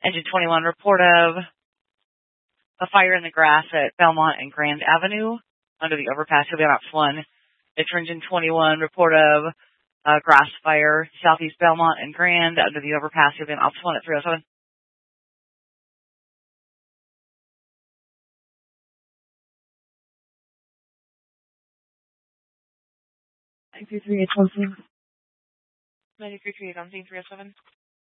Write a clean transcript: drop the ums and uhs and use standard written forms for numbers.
Engine 21, report of a fire in the grass at Belmont and Grand Avenue under the overpass. You'll be on Ops 1. It's Engine 21, report of a grass fire southeast Belmont and Grand under the overpass. You'll be on Ops 1 at 307. Three three eight 9338 on scene 307.